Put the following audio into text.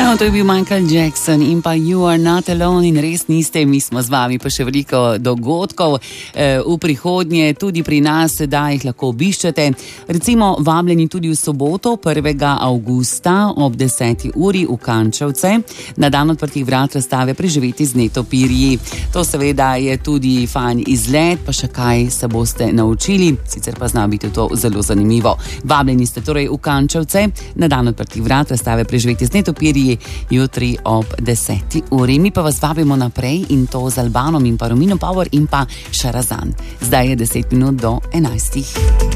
To je bil Michael Jackson in pa You Are Not Alone in res niste, mi smo z vami pa še veliko dogodkov v prihodnje, tudi pri nas, da jih lahko obiščete. Recimo vabljeni tudi v soboto 1. avgusta ob 10. uri v Kančevce na dan odprtih vrat razstave Preživeti z netopirji. To seveda je tudi fajn izlet, pa še kaj se boste naučili, sicer pa zna biti to zelo zanimivo. Vabljeni ste torej v Kančevce na dan odprtih vrat razstave Preživeti z netopirji jutri ob 10. uri. Mi pa vas vabimo naprej in to z Albanom in pa Romino Power in pa Šarazan. Zdaj je 10 minut do 11.